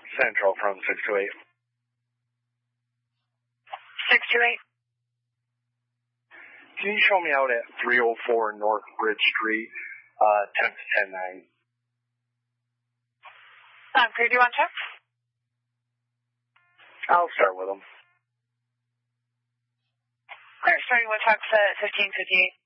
Central from 628. 628. Can you show me out at 304 North Bridge Street, 10 to 10-9? Crew, do you want to check? I'll start with them. Clear, starting with trucks at 1558.